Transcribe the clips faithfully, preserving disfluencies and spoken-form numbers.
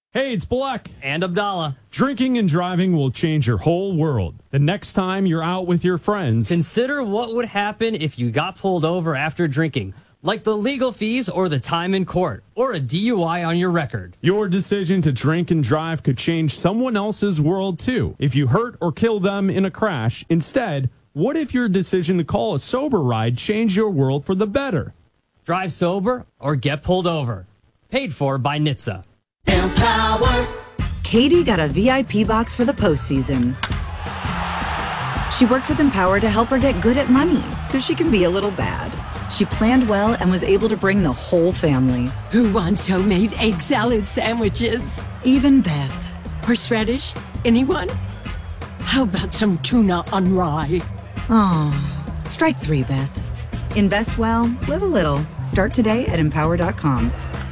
Hey, it's Black. And Abdallah. Drinking and driving will change your whole world. The next time you're out with your friends, consider what would happen if you got pulled over after drinking, like the legal fees or the time in court, or a D U I on your record. Your decision to drink and drive could change someone else's world, too. If you hurt or kill them in a crash, instead, what if your decision to call a sober ride changed your world for the better? Drive sober or get pulled over. Paid for by N H T S A. Empower. Katie got a V I P box for the postseason. She worked with Empower to help her get good at money so she can be a little bad. She planned well and was able to bring the whole family. Who wants homemade egg salad sandwiches? Even Beth. Horseradish? Anyone? How about some tuna on rye? Oh, strike three, Beth. Invest well, live a little. Start today at empower dot com.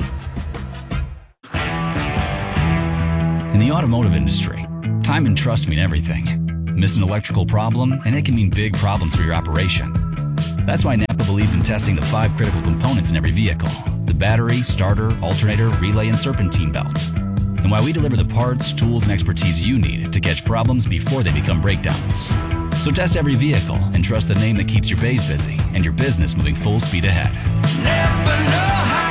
In the automotive industry, time and trust mean everything. Miss an electrical problem, and it can mean big problems for your operation. That's why Napa believes in testing the five critical components in every vehicle: the battery, starter, alternator, relay, and serpentine belt. And why we deliver the parts, tools, and expertise you need to catch problems before they become breakdowns. So test every vehicle and trust the name that keeps your bays busy and your business moving full speed ahead. Never know how.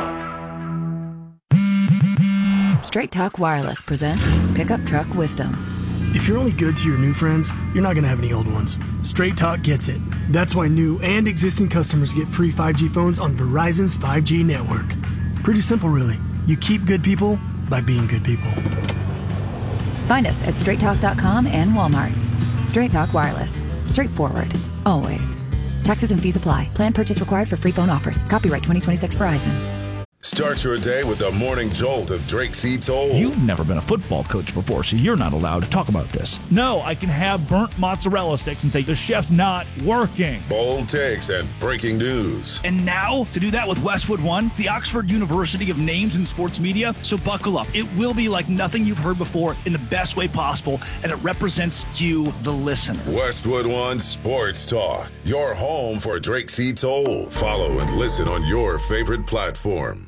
Straight Talk Wireless presents Pickup Truck Wisdom. If you're only good to your new friends, you're not going to have any old ones. Straight Talk gets it. That's why new and existing customers get free five G phones on Verizon's five G network. Pretty simple, really. You keep good people by being good people. Find us at straight talk dot com and Walmart. Straight Talk Wireless. Straightforward. Always. Taxes and fees apply. Plan purchase required for free phone offers. Copyright twenty twenty-six Verizon. Start your day with the morning jolt of Drake C. Toll. You've never been a football coach before, so you're not allowed to talk about this. No, I can have burnt mozzarella sticks and say the chef's not working. Bold takes and breaking news. And now, to do that with Westwood One, the Oxford University of Names in Sports Media. So buckle up. It will be like nothing you've heard before in the best way possible, and it represents you, the listener. Westwood One Sports Talk, your home for Drake C. Toll. Follow and listen on your favorite platform.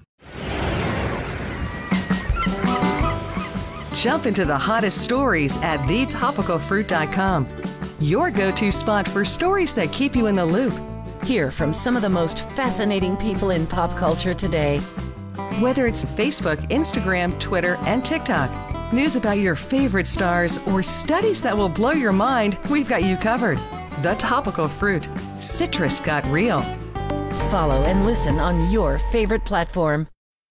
Jump into the hottest stories at the topical fruit dot com. Your go-to spot for stories that keep you in the loop. Hear from some of the most fascinating people in pop culture today. Whether it's Facebook, Instagram, Twitter, and TikTok, news about your favorite stars, or studies that will blow your mind, we've got you covered. The Topical Fruit. Citrus got real. Follow and listen on your favorite platform.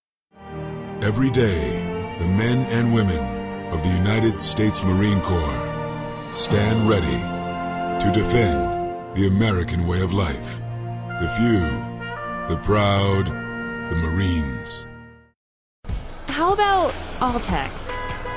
Every day, the men and women of the United States Marine Corps stand ready to defend the American way of life. The few, the proud, the Marines. How about all text?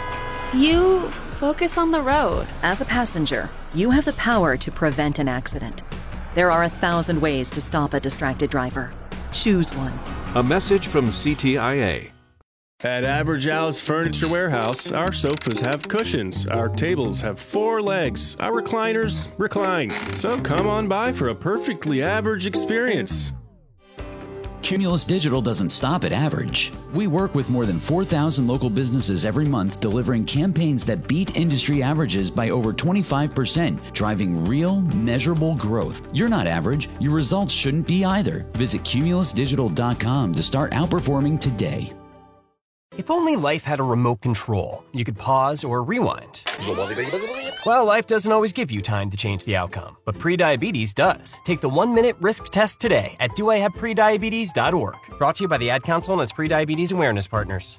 You focus on the road. As a passenger, you have the power to prevent an accident. There are a thousand ways to stop a distracted driver. Choose one. A message from C T I A. At Average Al's Furniture Warehouse, our sofas have cushions, our tables have four legs, our recliners recline. So come on by for a perfectly average experience. Cumulus Digital doesn't stop at average. We work with more than four thousand local businesses every month, delivering campaigns that beat industry averages by over twenty-five percent, driving real, measurable growth. You're not average. Your results shouldn't be either. Visit cumulus digital dot com to start outperforming today. If only life had a remote control, you could pause or rewind. Well, life doesn't always give you time to change the outcome, but prediabetes does. Take the one-minute risk test today at do I have prediabetes dot org. Brought to you by the Ad Council and its prediabetes awareness partners.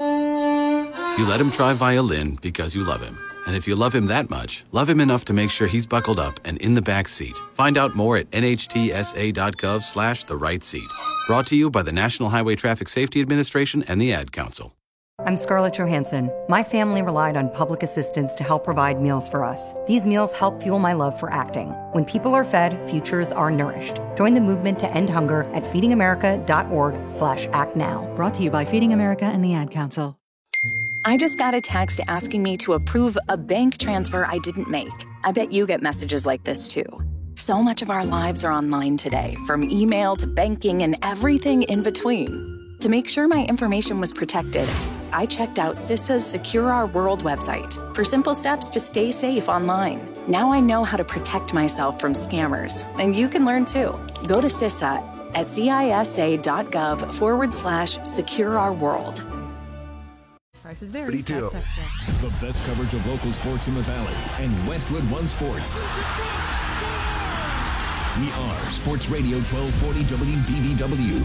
You let him try violin because you love him. And if you love him that much, love him enough to make sure he's buckled up and in the back seat. Find out more at N H T S A dot gov slash the right seat. Brought to you by the National Highway Traffic Safety Administration and the Ad Council. I'm Scarlett Johansson. My family relied on public assistance to help provide meals for us. These meals help fuel my love for acting. When people are fed, futures are nourished. Join the movement to end hunger at feeding america dot org slash act now. Brought to you by Feeding America and the Ad Council. I just got a text asking me to approve a bank transfer I didn't make. I bet you get messages like this too. So much of our lives are online today, from email to banking and everything in between. To make sure my information was protected, I checked out CISA's Secure Our World website for simple steps to stay safe online. Now I know how to protect myself from scammers, and you can learn too. Go to CISA at cisa.gov forward slash secure our world. Price is very The best coverage of local sports in the Valley and Westwood One Sports. We are Sports Radio twelve forty W B B W.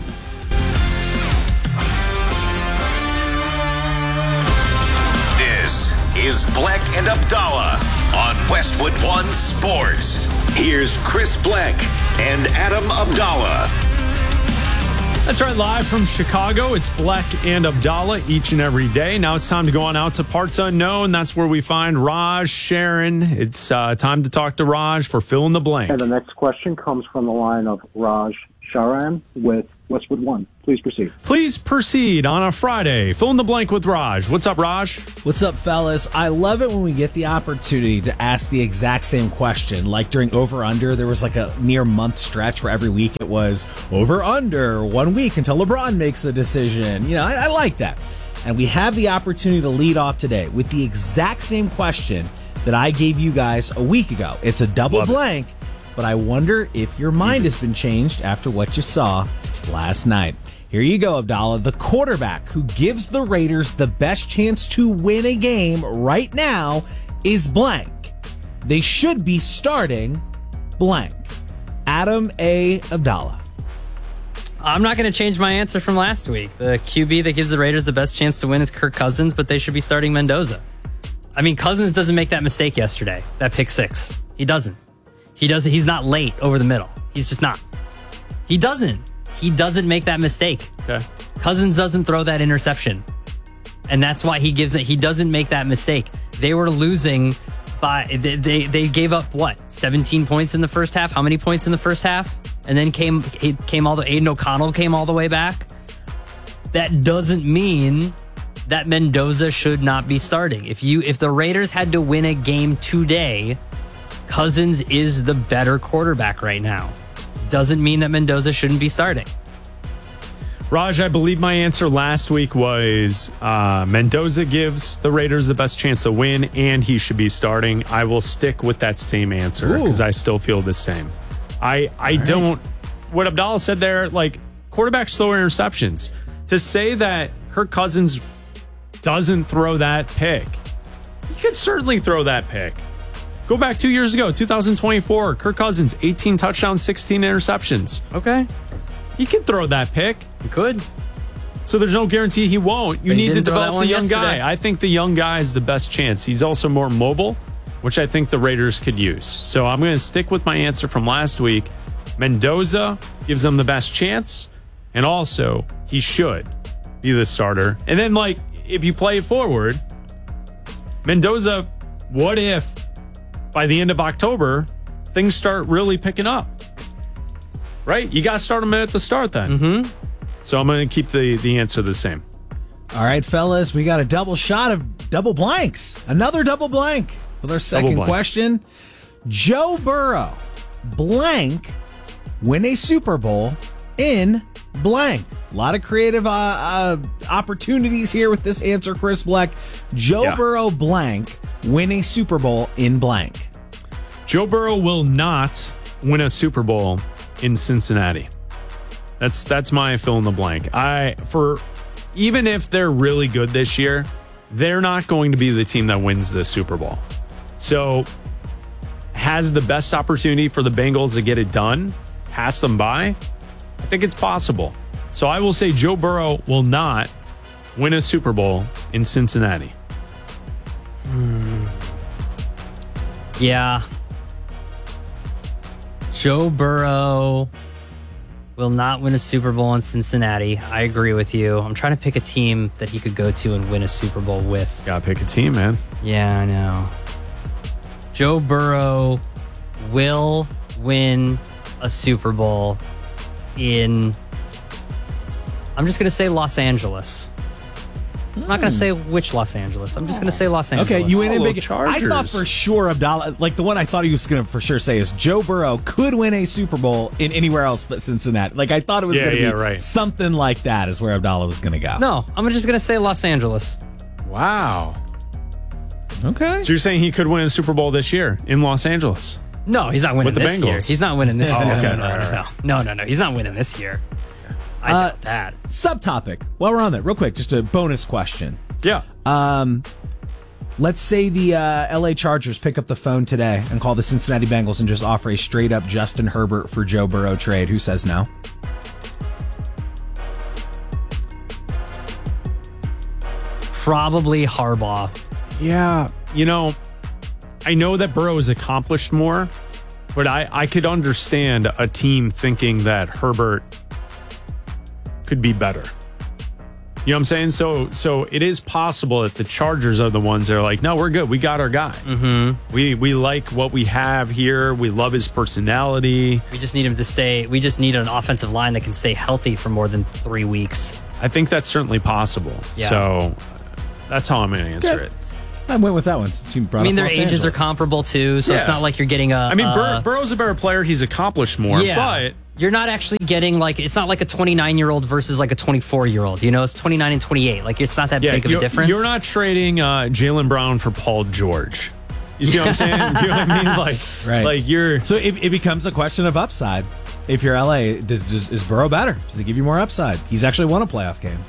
This is Bleck and Abdallah on Westwood One Sports. Here's Chris Bleck and Adam Abdallah. That's right, live from Chicago. It's Bleck and Abdallah each and every day. Now it's time to go on out to Parts Unknown. That's where we find Raj Sharon. It's uh, time to talk to Raj for Fill in the Blank. And the next question comes from the line of Raj Sharan with Westwood One. Please proceed. Please proceed on a Friday. Fill in the blank with Raj. What's up, Raj? What's up, fellas? I love it when we get the opportunity to ask the exact same question. Like during Over Under, there was like a near month stretch where every week it was Over Under, one week until LeBron makes a decision. You know, I, I like that. And we have the opportunity to lead off today with the exact same question that I gave you guys a week ago. It's a double love blank, it. But I wonder if your mind Easy. has been changed after what you saw last night. Here you go, Abdallah. The quarterback who gives the Raiders the best chance to win a game right now is blank. They should be starting blank. Adam A. Abdallah. I'm not going to change my answer from last week. The Q B that gives the Raiders the best chance to win is Kirk Cousins, but they should be starting Mendoza. I mean, Cousins doesn't make that mistake yesterday, that pick six. He doesn't. He doesn't. He's not late over the middle. He's just not. He doesn't. He doesn't make that mistake. Okay. Cousins doesn't throw that interception. And that's why he gives it. He doesn't make that mistake. They were losing by, they, they, they gave up what? seventeen points in the first half? How many points in the first half? And then came, came all the, Aiden O'Connell came all the way back. That doesn't mean that Mendoza should not be starting. If you, if the Raiders had to win a game today, Cousins is the better quarterback right now. Doesn't mean that Mendoza shouldn't be starting. Raj, I believe my answer last week was uh, Mendoza gives the Raiders the best chance to win, and he should be starting. I will stick with that same answer because I still feel the same. I I All don't. Right. What Abdallah said there, like quarterbacks throw interceptions. To say that Kirk Cousins doesn't throw that pick, he could certainly throw that pick. Go back two years ago, two thousand twenty-four. Kirk Cousins, eighteen touchdowns, sixteen interceptions. Okay. He can throw that pick. He could. So there's no guarantee he won't. You but need to develop the young yesterday. guy. I think the young guy is the best chance. He's also more mobile, which I think the Raiders could use. So I'm going to stick with my answer from last week. Mendoza gives them the best chance, and also he should be the starter. And then, like, if you play it forward, Mendoza, what if by the end of October, things start really picking up? Right? You got to start them at the start then. Mm-hmm. So I'm going to keep the, the answer the same. All right, fellas, we got a double shot of double blanks. Another double blank with our second question. Joe Burrow, blank, win a Super Bowl in blank. A lot of creative uh, uh, opportunities here with this answer, Chris Bleck. Joe yeah. Burrow, blank, win a Super Bowl in blank. Joe Burrow will not win a Super Bowl in Cincinnati. That's that's my fill in the blank. I for even if they're really good this year, they're not going to be the team that wins this Super Bowl. So has the best opportunity for the Bengals to get it done, pass them by? I think it's possible. So I will say Joe Burrow will not win a Super Bowl in Cincinnati. Hmm. Yeah. Joe Burrow will not win a Super Bowl in Cincinnati. I agree with you. I'm trying to pick a team that he could go to and win a Super Bowl with. Gotta pick a team, man. Yeah, I know. Joe Burrow will win a Super Bowl in, I'm just going to say Los Angeles. I'm not going to say which Los Angeles. I'm just going to say Los Angeles. Okay, you went in big. Chargers. I thought for sure Abdallah, like the one I thought he was going to for sure say is Joe Burrow could win a Super Bowl in anywhere else but Cincinnati. Like I thought it was Yeah, going to yeah, be right. something like that is where Abdallah was going to go. No, I'm just going to say Los Angeles. Wow. Okay. So you're saying he could win a Super Bowl this year in Los Angeles? No, he's not winning With the this Bengals. year. He's not winning this Oh, year. okay. No, no, Right, no, right. no, no, no, no. He's not winning this year. I Uh, doubt that. s- Subtopic. While we're on that, real quick, just a bonus question. Yeah. Um, let's say the uh, L A Chargers pick up the phone today and call the Cincinnati Bengals and just offer a straight up Justin Herbert for Joe Burrow trade. Who says no? Probably Harbaugh. Yeah. You know, I know that Burrow has accomplished more, but I, I could understand a team thinking that Herbert could be better. You know what I'm saying? So so it is possible that the Chargers are the ones that are like, no, we're good. We got our guy. Mm-hmm. We we like what we have here. We love his personality. We just need him to stay. We just need an offensive line that can stay healthy for more than three weeks. I think that's certainly possible. Yeah. So that's how I'm going to answer Good. it. I went with that one since you brought I mean, up their Los ages Angeles. are comparable too, so it's Yeah. not like you're getting a. I mean, Bur- uh, Burrow's a better player. He's accomplished more, yeah, but you're not actually getting like it's not like a twenty-nine year old versus like a twenty-four year old. You know, it's twenty-nine and twenty-eight. Like it's not that yeah, big of a you're, difference. you're not trading uh, Jaylen Brown for Paul George. You see what I'm saying? You know what I mean? Like, Right. like you're. So it, it becomes a question of upside. If you're L A, does, does is Burrow better? Does it give you more upside? He's actually won a playoff game.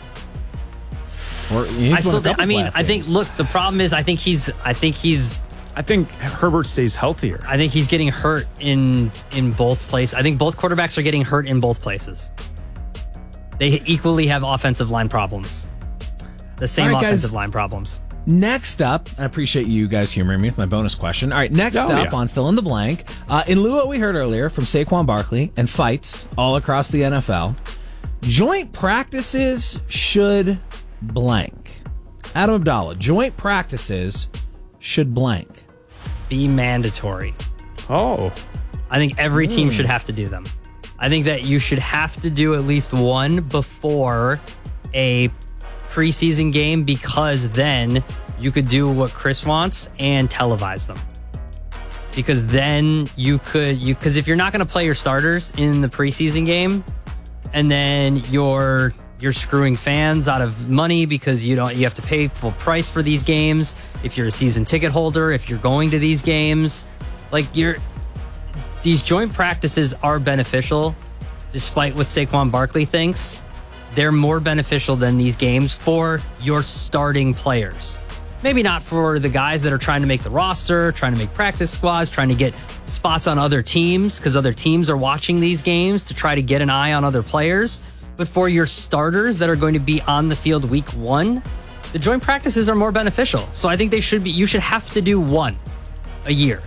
Or he's I won still a think. couple I mean, playoff I think. games. Look, the problem is, I think he's. I think he's. I think Herbert stays healthier. I think he's getting hurt in in both places. I think both quarterbacks are getting hurt in both places. They equally have offensive line problems. The same All right, guys. offensive line problems. Next up, I appreciate you guys humoring me with my bonus question. All right, next Oh, up yeah. on Fill in the Blank, uh, in lieu of what we heard earlier from Saquon Barkley and fights all across the N F L, joint practices should blank. Adam Abdallah, joint practices should blank. Be mandatory. Oh, I think every team Mm. should have to do them. I think that you should have to do at least one before a preseason game because then you could do what Chris wants and televise them. Because then you could you because if you're not going to play your starters in the preseason game and then you're you're screwing fans out of money because you don't you have to pay full price for these games. If you're a season ticket holder, if you're going to these games, like you're these joint practices are beneficial, despite what Saquon Barkley thinks. They're more beneficial than these games for your starting players. Maybe not for the guys that are trying to make the roster, trying to make practice squads, trying to get spots on other teams because other teams are watching these games to try to get an eye on other players. But for your starters that are going to be on the field week one, the joint practices are more beneficial. So I think they should be, you should have to do one a year.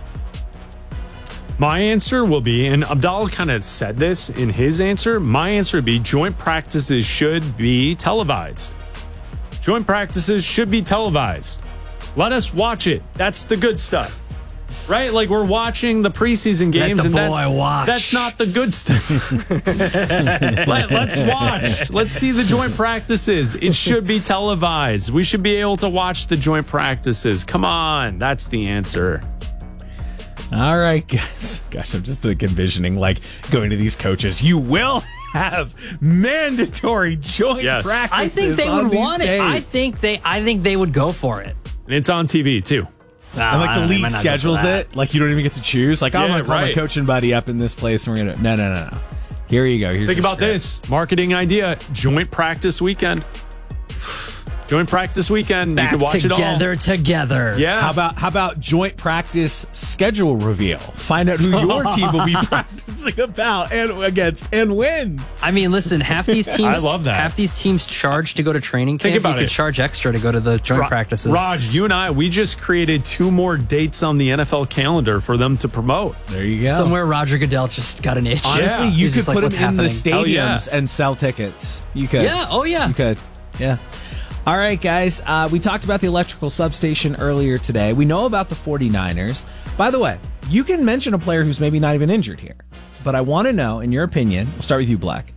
my answer will be, and Abdallah kind of said this in his answer, my answer would be joint practices should be televised. Joint practices should be televised. Let us watch it. That's the good stuff. Right? Like we're watching the preseason games. Let the and boy that, watch. That's not the good stuff. Let, let's watch. Let's see the joint practices. It should be televised. We should be able to watch the joint practices. Come on. That's the answer. All right, guys. Gosh, I'm just like envisioning like going to these coaches. You will have mandatory joint Yes. practices. I think they on would these want it. I days. think they I think they would go for it. And it's on T V too. No, And I like don't- the they might league not go for schedules that. it, like you don't even get to choose. Like I'm Yeah, gonna call my right. coaching buddy up in this place, and we're gonna no, no, no, no. Here you go. Here's Think your about script. this marketing idea: joint practice weekend. Joint practice weekend. Back you can watch together, it together. all. Yeah. How about how about joint practice schedule reveal? Find out who your team will be practicing about and against and when. I mean, listen, half these teams I love that. half these teams charge to go to training camp. Think about you could it. charge extra to go to the joint Ra- practices. Raj, you and I, we just created two more dates on the N F L calendar for them to promote. There you go. Somewhere Roger Goodell just got an itch. Honestly, Yeah. you He's could just like, put "What's them in the happening?" Hell yeah. stadiums and sell tickets. You could. Yeah, oh yeah. You could. Yeah. All right, guys. Uh, we talked about the electrical substation earlier today. We know about the 49ers. By the way, you can mention a player who's maybe not even injured here. But I want to know, in your opinion, we'll start with you, Black.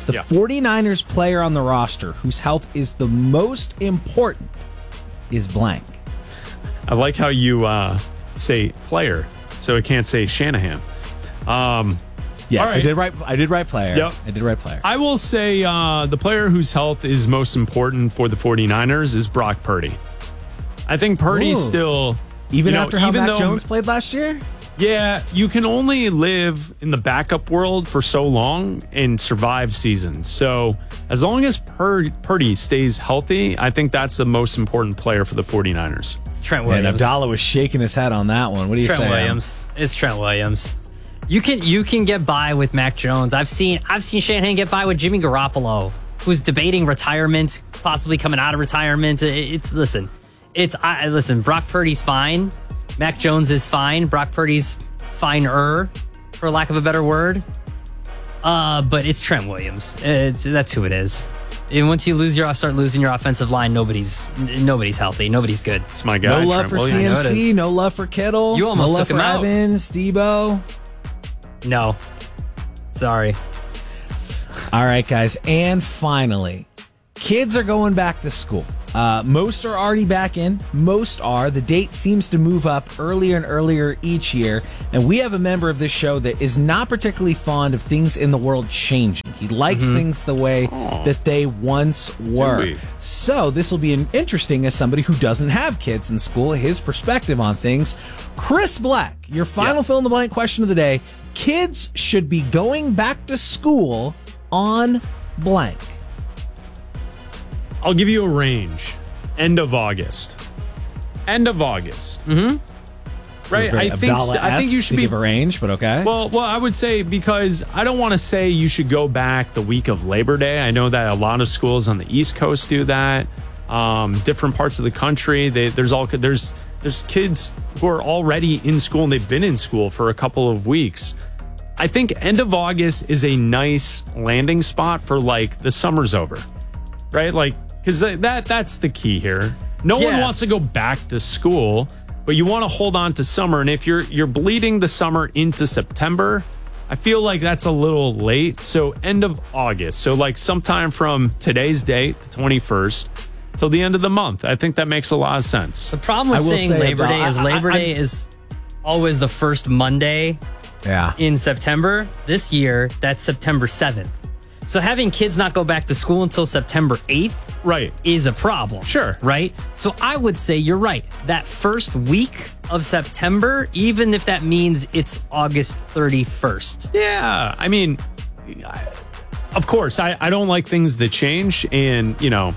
The Yeah. 49ers player on the roster whose health is the most important is blank. I like how you uh, say player, so it can't say Shanahan. Um, Yes, all right. I did right. I did right player. Yep. I did right player. I will say uh, the player whose health is most important for the 49ers is Brock Purdy. I think Purdy's Ooh. still... Even you know, after how even Mac though, Jones played last year? Yeah, you can only live in the backup world for so long and survive seasons. So as long as Pur- Purdy stays healthy, I think that's the most important player for the 49ers. It's Trent Man, Williams. Abdallah was shaking his head on that one. What do you Trent say? Williams. It's Trent Williams. You can you can get by with Mac Jones. I've seen I've seen Shanahan get by with Jimmy Garoppolo, who's debating retirement, possibly coming out of retirement. It's listen, it's I listen. Brock Purdy's fine. Mac Jones is fine. Brock Purdy's finer, for lack of a better word. Uh, but it's Trent Williams. It's that's who it is. And once you lose your start losing your offensive line, nobody's nobody's healthy. Nobody's good. It's my guy. No love Trent for Williams. C M C. No love for Kittle. You almost no love took him for out. Evans, Debo. No, sorry. All right, guys. And finally, kids are going back to school. Uh, most are already back in. Most are. The date seems to move up earlier and earlier each year. And we have a member of this show that is not particularly fond of things in the world changing. He likes Mm-hmm. things the way Aw. that they once were. we? So this will be an interesting as somebody who doesn't have kids in school, his perspective on things. Chris Black, your final Yeah. fill in the blank question of the day. Kids should be going back to school on blank. I'll give you a range. End of August. End of August. Mm-hmm. Right? I think st- I think you should be give a range, but okay. Well, well, I would say because I don't want to say you should go back the week of Labor Day. I know that a lot of schools on the East Coast do that. Um, different parts of the country, they, there's all there's there's kids who are already in school and they've been in school for a couple of weeks. I think end of August is a nice landing spot for like the summer's over, right? Like because that that's the key here. No Yeah. one wants to go back to school. But you want to hold on to summer, and if you're you're bleeding the summer into September, I feel like that's a little late. So end of August. So like sometime from today's date, the twenty-first, till the end of the month. I think that makes a lot of sense. The problem with I will saying say Labor about- Day is I- I- Labor I- Day is always the first Monday Yeah. in September. This year, that's September seventh. So having kids not go back to school until September eighth Right. is a problem. Sure. Right? So I would say you're right. That first week of September, even if that means it's August thirty-first. Yeah. I mean, I, of course, I, I don't like things that change. And, you know,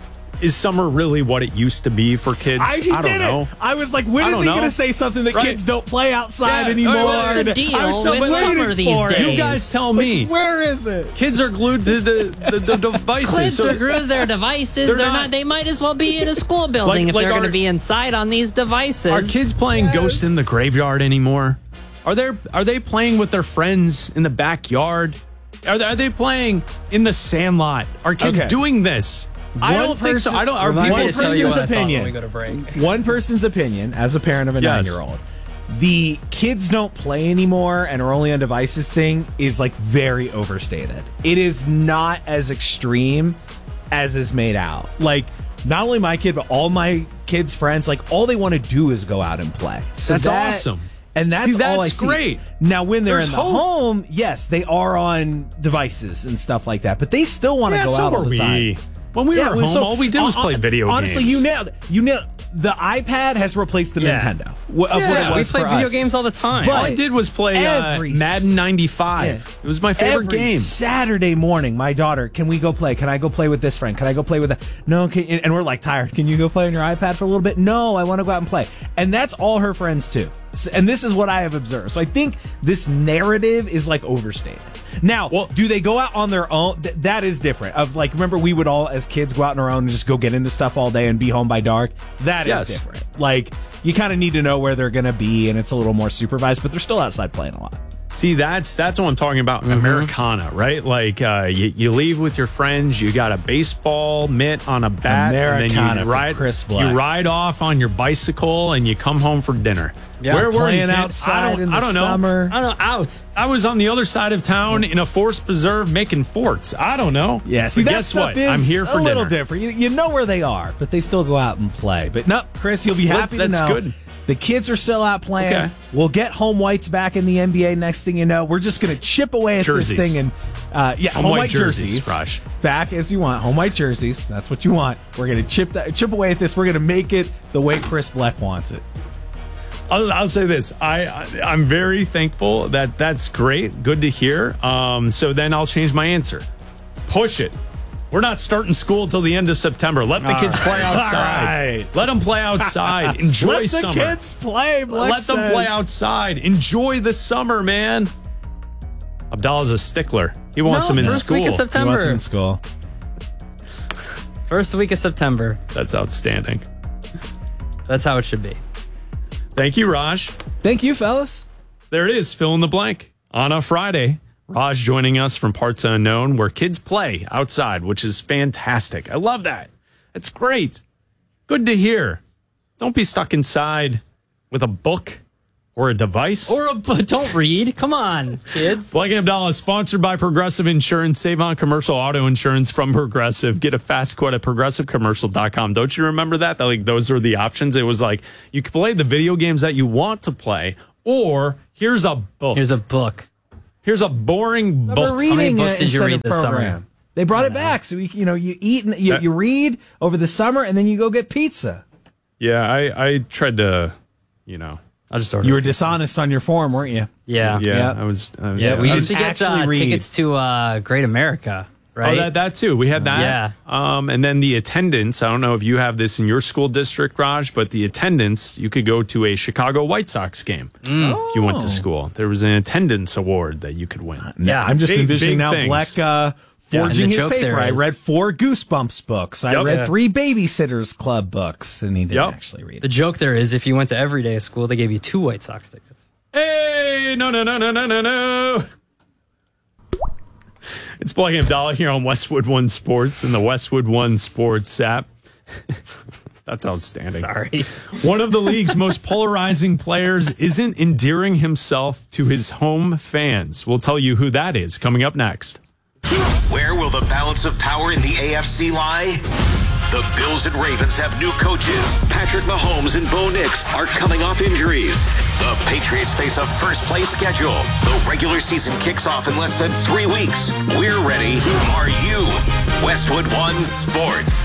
is summer really what it used to be for kids? I, I don't know. I was like, when I is don't he know. going to say something that Right. kids don't play outside Yeah. anymore? All right, what's the deal I was so with waiting summer these for it. days? You guys tell me. Where is it? Kids are glued to the, the, the devices. Kids So- are glued to their devices. They're They're, not- not, They might as well be in a school building Like- if like they're going our- to be inside on these devices. Are kids playing Ghost in the Graveyard anymore? Are they are they playing with their friends in the backyard? Are they, are they playing in the Sandlot? Are kids Okay. doing this? I One don't think so. person- I don't. Are Remind people me to tell you saying what I this? thought opinion. When we go to break. One person's opinion, as a parent of a Yes. nine-year-old, the kids don't play anymore and are only on devices thing is like very overstated. It is not as extreme as is made out. Like, not only my kid, but all my kids' friends, like, all they want to do is go out and play. So That's that- awesome. And that's, See, that's all I see. great. Now, when they're There's in the hope. home, yes, they are on devices and stuff like that, but they still want to Yeah, go so out all were the time. we. When we Yeah, were well, home, so- all we did was hon- play video honestly, games. you nailed it. You nailed the iPad has replaced the Yeah. Nintendo wh- of what Yeah, it we was play for video us. games all the time. But all I did was play uh, every Madden ninety-five. Yeah. It was my favorite Every game. Saturday morning, my daughter, can we go play? Can I go play with this friend? Can I go play with that? No, can, and we're like tired. Can you go play on your iPad for a little bit? No, I want to go out and play. And that's all her friends too. S- And this is what I have observed. So I think this narrative is like overstated. Now, Well- do they go out on their own? Th- that is different. Of like, remember we would all as kids go out on our own and just go get into stuff all day and be home by dark. That is Yes. different. Like, you kind of need to know where they're going to be, and it's a little more supervised, but they're still outside playing a lot. See, that's that's what I'm talking about. Mm-hmm. Americana, right? Like uh, you, you leave with your friends. You got a baseball mitt on a bat, Americana and then you ride. Chris Black. You ride off on your bicycle, and you come home for dinner. Yeah, Where were you? outside I don't, in the I don't know. summer. I don't know. Out. I was on the other side of town in a forest preserve making forts. I don't know. Yeah. See, but that guess stuff what? is I'm here for a little dinner. different. You, you know where they are, but they still go out and play. But no, Chris, you'll be Well, happy that's to know. good. The kids are still out playing. Okay. We'll get home whites back in the N B A next thing you know. We're just going to chip away at Jerseys. this thing. and uh, Yeah, Home home, white white jerseys, jerseys. Raj. Back as you want. Home white jerseys. That's what you want. We're going to chip that, chip away at this. We're going to make it the way Chris Black wants it. I'll, I'll say this. I, I, I'm very thankful that that's great. Good to hear. Um, so then I'll change my answer. Push it. We're not starting school until the end of September. Let the All kids right. play outside. Right. Let them play outside. Enjoy Let the summer. kids play. Black Let them play says. outside. Enjoy the summer, man. Abdallah's a stickler. He wants No, them in first school. week of September. He wants him in school. First week of September. That's outstanding. That's how it should be. Thank you, Raj. Thank you, fellas. There it is. Fill in the blank. On a Friday, Raj joining us from Parts Unknown, where kids play outside, which is fantastic. I love that. It's great. Good to hear. Don't be stuck inside with a book or a device. Or a, don't read. Come on, kids. Black and Abdallah is sponsored by Progressive Insurance. Save on commercial auto insurance from Progressive. Get a fast quote at progressive commercial dot com. Don't you remember that? that? Like those are the options. It was like you could play the video games that you want to play, or here's a book. Here's a book. Here's a boring book. How many books did you read this summer? They brought it back, so we, you know, you eat, and you, That- you read over the summer, and then you go get pizza. Yeah, I, I tried to, you know. I just ordered. You were dishonest on your form, weren't you? Yeah. Yeah, Yep. I was. I was Yeah, we I used was- to get uh, actually read. tickets to uh, Great America, right? Oh, that, that too. We had that. Yeah. Um, and then the attendance. I don't know if you have this in your school district, Raj, but the attendance, you could go to a Chicago White Sox game if you went to school. There was an attendance award that you could win. Yeah, I'm just Big- envisioning big now things. Black uh, Yeah, forging and the his joke paper. there I is- read four Goosebumps books. I Yep. read Yeah. three Babysitters Club books, and he didn't Yep. actually read The it. joke there is if you went to every day of school, they gave you two White Sox tickets. Hey, no, no, no, no, no, no, no. It's Black and Abdallah here on Westwood One Sports and the Westwood One Sports app. That's outstanding. Sorry. One of the league's most polarizing players isn't endearing himself to his home fans. We'll tell you who that is coming up next. Where will the balance of power in the A F C lie? The Bills and Ravens have new coaches. Patrick Mahomes and Bo Nix are coming off injuries. The Patriots face a first-place schedule. The regular season kicks off in less than three weeks. We're ready. Are you? Westwood One Sports.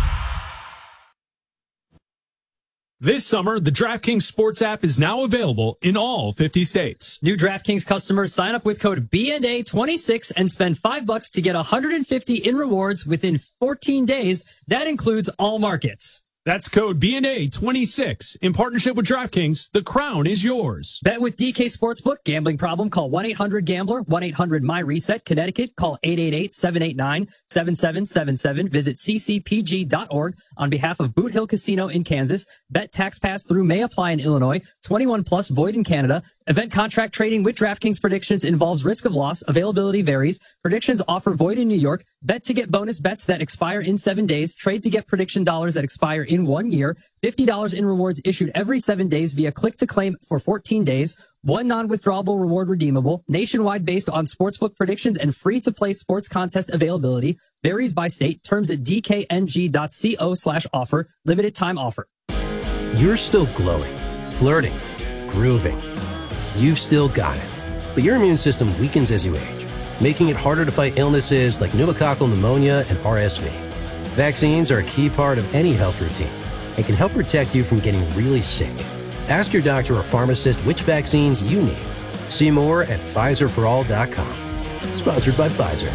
This summer, the DraftKings Sports app is now available in all fifty states. New DraftKings customers sign up with code B N A twenty-six and spend five bucks to get one hundred fifty in rewards within fourteen days. That includes all markets. That's code B N A twenty-six. In partnership with DraftKings, the crown is yours. Bet with D K Sportsbook. Gambling problem? Call one eight hundred gambler, one eight hundred my reset. Connecticut, call eight eight eight, seven eight nine, seven seven seven seven. Visit c c p g dot org on behalf of Boot Hill Casino in Kansas. Bet tax pass through may apply in Illinois. twenty-one plus void in Canada. Event contract trading with DraftKings predictions involves risk of loss. Availability varies. Predictions offer void in New York. Bet to get bonus bets that expire in seven days. Trade to get prediction dollars that expire in one year. fifty dollars in rewards issued every seven days via click to claim for fourteen days. One non-withdrawable reward redeemable. Nationwide based on sportsbook predictions and free-to-play sports contest availability. Varies by state. Terms at d k n g dot co slash offer. Limited time offer. You're still glowing, flirting, grooving. You've still got it. But your immune system weakens as you age, making it harder to fight illnesses like pneumococcal pneumonia and R S V. Vaccines are a key part of any health routine and can help protect you from getting really sick. Ask your doctor or pharmacist which vaccines you need. See more at Pfizer for all dot com. Sponsored by Pfizer.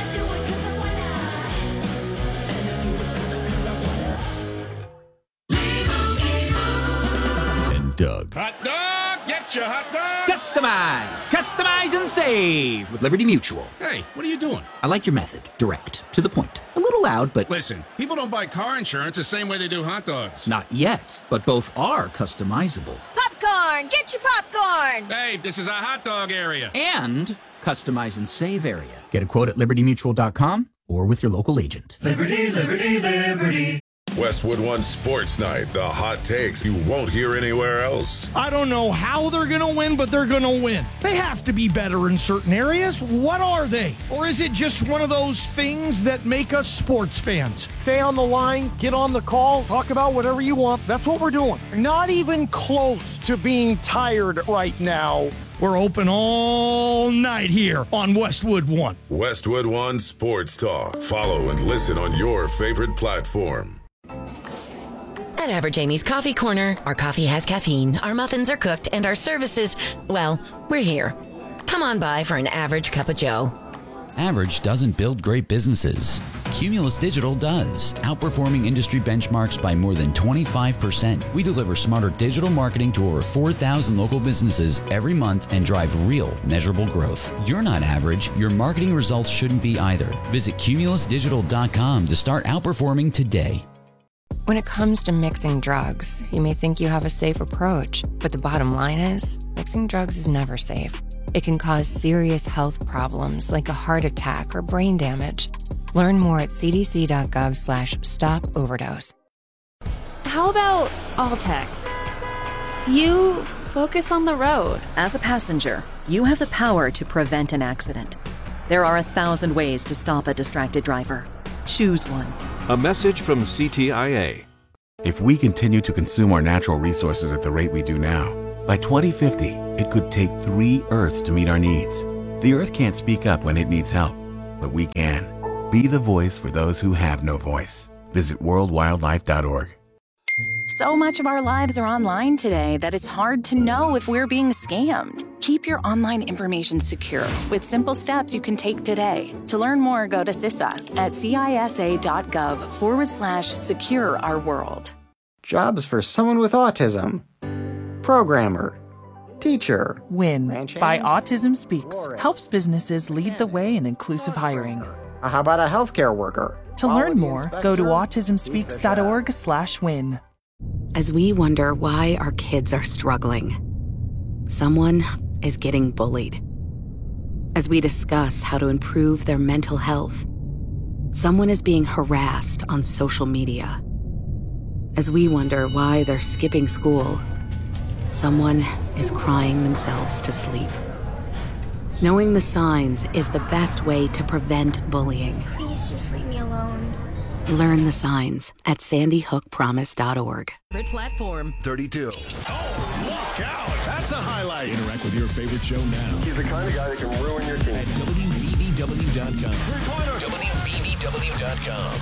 And Doug. Hot dog, get your hot dog. Customize, customize and save with Liberty Mutual. Hey, what are you doing? I like your method. Direct, to the point. A little loud, but Listen, people don't buy car insurance the same way they do hot dogs. not yet. But both are customizable. Popcorn! popcorn! Get your popcorn! Hey, this is a hot dog area. And customize and save area. Get a quote at liberty mutual dot com or with your local agent. Liberty, liberty, liberty. Westwood One Sports Night. The hot takes you won't hear anywhere else. I don't know how they're going to win, but they're going to win. They have to be better in certain areas. What are they? Or is it just one of those things that make us sports fans? Stay on the line, get on the call, talk about whatever you want. That's what we're doing. Not even close to being tired right now. We're open all night here on Westwood One. Westwood One Sports Talk. Follow and listen on your favorite platform. At Average Amy's Coffee Corner, our coffee has caffeine, our muffins are cooked, and our services, well, we're here. Come on by for an average cup of joe. Average doesn't build great businesses. Cumulus Digital does, outperforming industry benchmarks by more than twenty-five percent. We deliver smarter digital marketing to over four thousand local businesses every month and drive real, measurable growth. You're not average. Your marketing results shouldn't be either. Visit cumulus digital dot com to start outperforming today. When it comes to mixing drugs, you may think you have a safe approach, but the bottom line is, mixing drugs is never safe. It can cause serious health problems like a heart attack or brain damage. Learn more at c d c dot gov slash stop overdose. How about all text? You focus on the road. As a passenger, you have the power to prevent an accident. There are a thousand ways to stop a distracted driver. Choose one. A message from C T I A. If we continue to consume our natural resources at the rate we do now, by twenty fifty, it could take three Earths to meet our needs. The Earth can't speak up when it needs help, but we can. Be the voice for those who have no voice. Visit world wildlife dot org. So much of our lives are online today that it's hard to know if we're being scammed. Keep your online information secure with simple steps you can take today. To learn more, go to CISA at cisa.gov forward slash secure our world. Jobs for someone with autism. Programmer. Teacher. WIN by Autism Speaks helps businesses lead the way in inclusive hiring. How about a healthcare worker? To learn more, go to autism speaks dot org slash win. As we wonder why our kids are struggling, someone is getting bullied. As we discuss how to improve their mental health, someone is being harassed on social media. As we wonder why they're skipping school, someone is crying themselves to sleep. Knowing the signs is the best way to prevent bullying. Please just leave me alone. Learn the signs at sandy hook promise dot org. Favorite platform. thirty-two. Oh, look out. That's a highlight. Interact with your favorite show now. He's the kind of guy that can ruin your team. At W B B W dot com. W B B W dot com.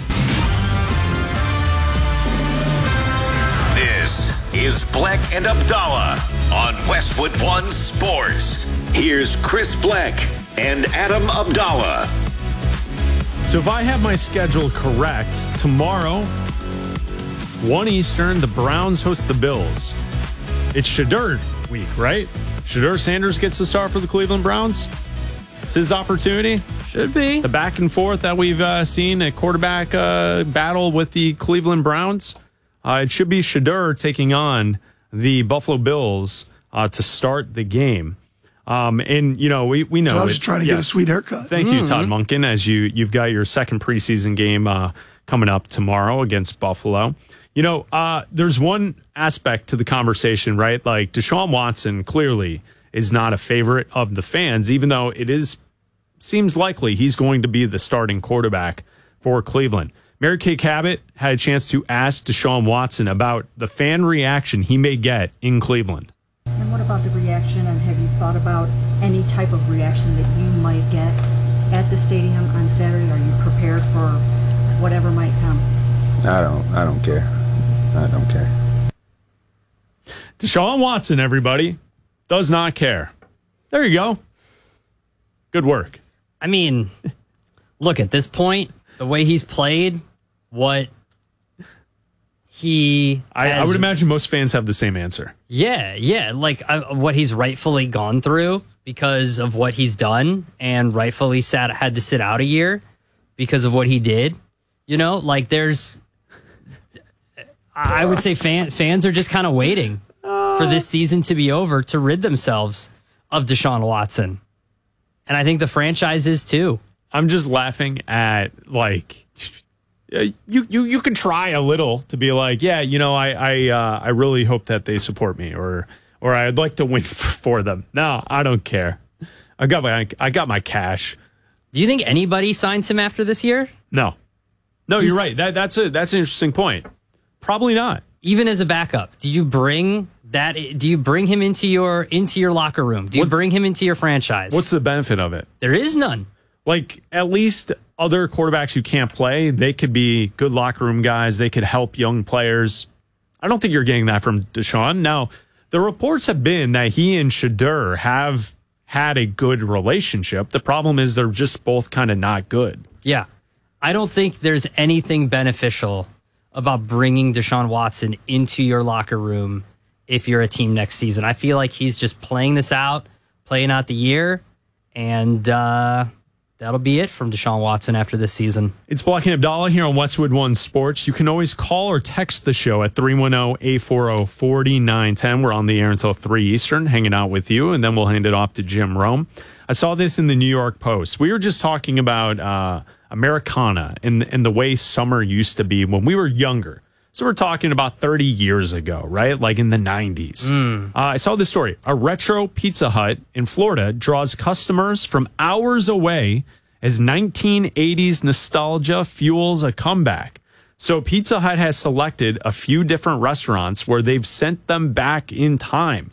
This is Bleck and Abdallah on Westwood One Sports. Here's Chris Bleck and Adam Abdallah. So if I have my schedule correct, tomorrow, one Eastern, the Browns host the Bills. It's Shedeur week, right? Shedeur Sanders gets the start for the Cleveland Browns. It's his opportunity. Should be. The back and forth that we've uh, seen, a quarterback uh, battle with the Cleveland Browns. Uh, it should be Shedeur taking on the Buffalo Bills uh, to start the game. Um, and, you know, we, we know. So I was it, trying to yes. get a sweet haircut. Thank mm-hmm. you, Todd Monken, as you, you've got your second preseason game uh, coming up tomorrow against Buffalo. You know, uh, there's one aspect to the conversation, right? Like Deshaun Watson clearly is not a favorite of the fans, even though it is seems likely he's going to be the starting quarterback for Cleveland. Mary Kay Cabot had a chance to ask Deshaun Watson about the fan reaction he may get in Cleveland. And what about the reaction, and have you thought about any type of reaction that you might get at the stadium on Saturday? Are you prepared for whatever might come? I don't, I don't care. I don't care. Deshaun Watson, everybody, does not care. There you go. Good work. I mean, look, at this point, the way he's played, what he I, has, I would imagine most fans have the same answer. Yeah, yeah. Like uh, what he's rightfully gone through because of what he's done, and rightfully sat had to sit out a year because of what he did. You know, like there's, I would say fan, fans are just kind of waiting for this season to be over to rid themselves of Deshaun Watson. And I think the franchise is too. I'm just laughing at, like, you you you can try a little to be like, yeah, you know, I I uh, I really hope that they support me, or or I'd like to win for them. No, I don't care. I got my I got my cash. Do you think anybody signs him after this year? No, no, He's, you're right. That that's a that's an interesting point. Probably not. Even as a backup, do you bring that? Do you bring him into your into your locker room? Do you what, bring him into your franchise? What's the benefit of it? There is none. Like, at least other quarterbacks who can't play, they could be good locker room guys. They could help young players. I don't think you're getting that from Deshaun. Now, the reports have been that he and Shedeur have had a good relationship. The problem is they're just both kind of not good. Yeah. I don't think there's anything beneficial about bringing Deshaun Watson into your locker room if you're a team next season. I feel like he's just playing this out, playing out the year, and uh, that'll be it from Deshaun Watson after this season. It's Block and Abdallah here on Westwood One Sports. You can always call or text the show at three one zero, eight four zero, four nine one zero. We're on the air until three Eastern, hanging out with you, and then we'll hand it off to Jim Rome. I saw this in the New York Post. We were just talking about uh, Americana and, and the way summer used to be when we were younger. So we're talking about thirty years ago, right? Like in the nineties. Mm. Uh, I saw this story. A retro Pizza Hut in Florida draws customers from hours away as nineteen eighties nostalgia fuels a comeback. So Pizza Hut has selected a few different restaurants where they've sent them back in time.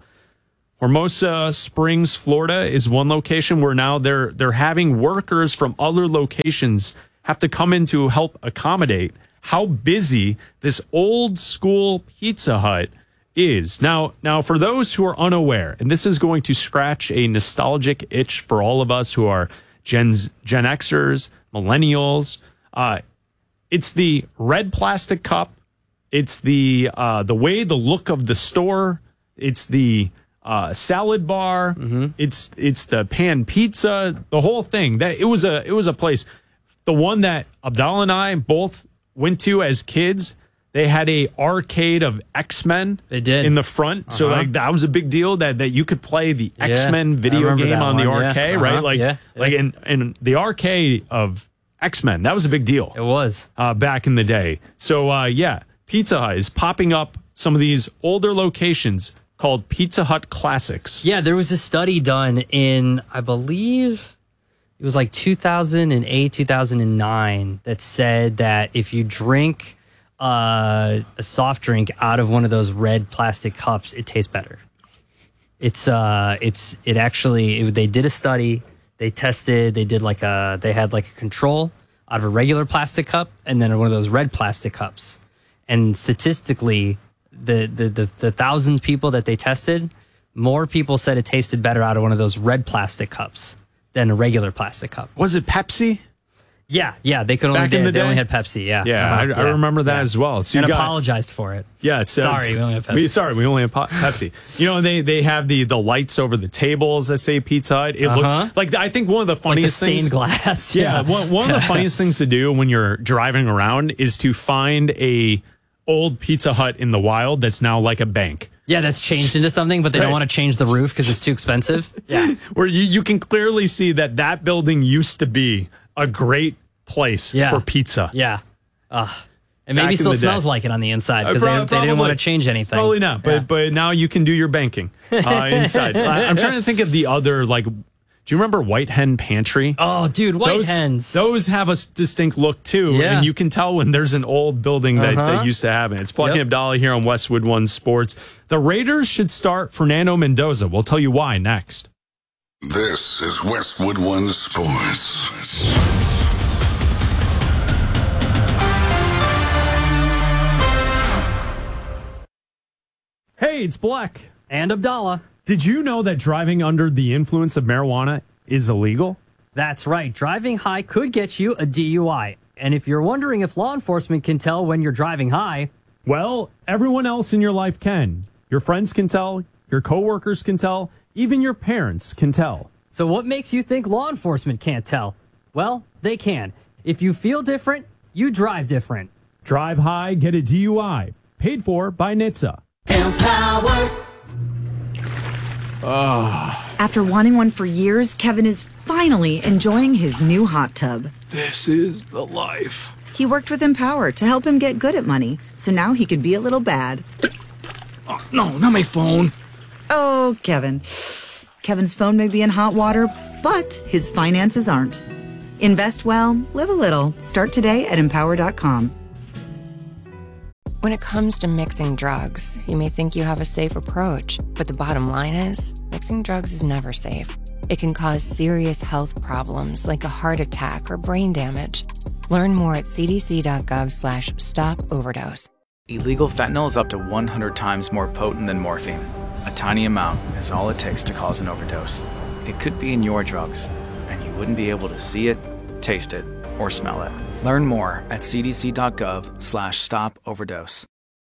Hermosa Springs, Florida is one location where now they're they're having workers from other locations have to come in to help accommodate how busy this old school Pizza Hut is. Now, now for those who are unaware, and this is going to scratch a nostalgic itch for all of us who are Gen, Gen Xers, millennials, uh, it's the red plastic cup. It's the uh, the way the look of the store. It's the uh, salad bar. Mm-hmm. It's it's the pan pizza. The whole thing. That it was a it was a place. The one that Abdallah and I both went to as kids. They had a arcade of X-Men. They did in the front, uh-huh. So like that was a big deal that, that you could play the yeah, X-Men video game on one, the arcade, yeah. uh-huh. right? Like yeah, yeah. like in, in the arcade of X-Men, that was a big deal. It was uh, back in the day. So uh, yeah, Pizza Hut is popping up some of these older locations called Pizza Hut Classics. Yeah, there was a study done in, I believe, it was like two thousand eight, two thousand nine that said that if you drink uh, a soft drink out of one of those red plastic cups, it tastes better. It's uh, it's it actually it, they did a study. They tested. They did like a they had like a control out of a regular plastic cup and then one of those red plastic cups. And statistically, the the the, the thousand people that they tested, more people said it tasted better out of one of those red plastic cups than a regular plastic cup. Was it Pepsi? Yeah, yeah, they could only Back in the they day? only had Pepsi. Yeah, Yeah, uh-huh, I, yeah. I remember that yeah. as well. So and you got, apologized for it. Yeah, so sorry, we only have Pepsi. We, sorry, we only have po- Pepsi. You know, they they have the the lights over the tables that say Pizza Hut. It Uh-huh. looked like I think one of the funniest like the things. stained glass. Yeah, Yeah, one, one of the funniest things to do when you're driving around is to find a old Pizza Hut in the wild that's now like a bank. Yeah, that's changed into something, but they Right. don't want to change the roof because it's too expensive. Yeah, Where you, you can clearly see that that building used to be a great place Yeah. for pizza. yeah. Uh, and Back maybe in still the day. smells like it on the inside because Uh, they, prob- they didn't want probably. to change anything. Probably not, but Yeah. but now you can do your banking uh, inside. I, I'm trying to think of the other, like, do you remember White Hen Pantry? Oh, dude, White those, Hens. Those have a s- distinct look too, Yeah. and you can tell when there's an old building that, Uh-huh. that used to have it. It's Plugging Yep. Abdallah here on Westwood One Sports. The Raiders should start Fernando Mendoza. We'll tell you why next. This is Westwood One Sports. Hey, it's Black. And Abdallah. Did you know that driving under the influence of marijuana is illegal? That's right. Driving high could get you a D U I. And if you're wondering if law enforcement can tell when you're driving high, Well, everyone else in your life can. Your friends can tell, your coworkers can tell, even your parents can tell. so what makes you think law enforcement can't tell? Well, they can. If you feel different, you drive different. Drive high, get a D U I. Paid for by N H T S A. Empower Oh. After wanting one for years, Kevin is finally enjoying his new hot tub. This is the life. He worked with Empower to help him get good at money, so now he could be a little bad. Oh, no, not my phone. Oh, Kevin. Kevin's phone may be in hot water, but his finances aren't. Invest well, live a little. Start today at empower dot com. When it comes to mixing drugs, you may think you have a safe approach, but the bottom line is, mixing drugs is never safe. It can cause serious health problems like a heart attack or brain damage. Learn more at c d c dot gov slash stop overdose. Illegal fentanyl is up to one hundred times more potent than morphine. A tiny amount is all it takes to cause an overdose. It could be in your drugs, and you wouldn't be able to see it, taste it, or smell it. Learn more at c d c dot gov slash stop overdose.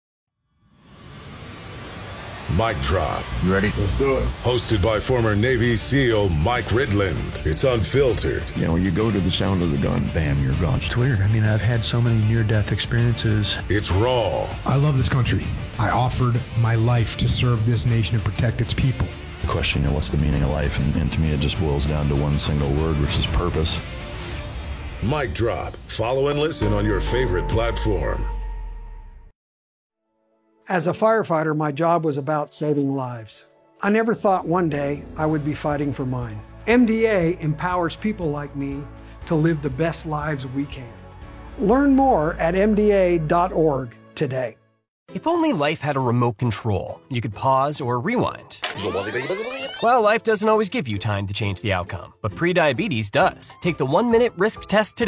Mic Drop. You ready? Let's do it. Hosted by former Navy SEAL Mike Ridland. It's unfiltered. You know, when you go to the sound of the gun, bam, you're gone. It's weird. I mean, I've had so many near-death experiences. It's raw. I love this country. I offered my life to serve this nation and protect its people. The question, you know, what's the meaning of life? And, and to me, it just boils down to one single word, which is purpose. Mic Drop. Follow and listen on your favorite platform. As a firefighter, my job was about saving lives. I never thought one day I would be fighting for mine. M D A empowers people like me to live the best lives we can. Learn more at m d a dot org today. If only life had a remote control, you could pause or rewind. Well, life doesn't always give you time to change the outcome, but prediabetes does. Take the one-minute risk test today.